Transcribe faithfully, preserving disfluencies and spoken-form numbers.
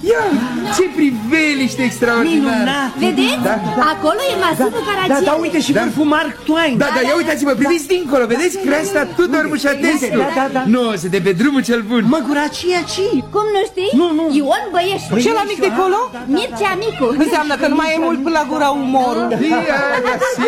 Ia, ce priveliște extraordinar! Minunat! Vedeți? Da, da. Acolo e masivul Caragiale. Da, da, uite și Da. vârful Mark Twain. Da, da, ia uitați-vă, priviți dincolo, vedeți creasta Tudor Mușatescu? Da, da, da. Nu, se de pe drumul cel bun. Măguracia ci. Cum nu știi? Nu, nu. Ion Băieșu. Și la mic de colo? Mircea Micu. Înseamnă că nu mai e mult până la gura umorul. Ia, ia,